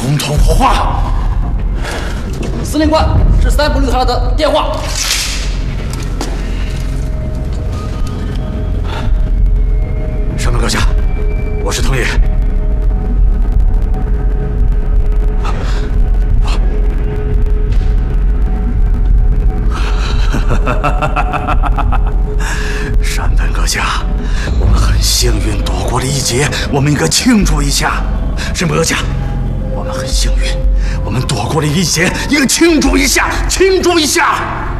总统火化。 司令官，是塞布利特拉的电话。 上门阁下，我是藤野。山本阁下，我们很幸运躲过了一劫，我们应该庆祝一下。山本阁下，我们很幸运，我们躲过了一劫，应该庆祝一下，庆祝一下。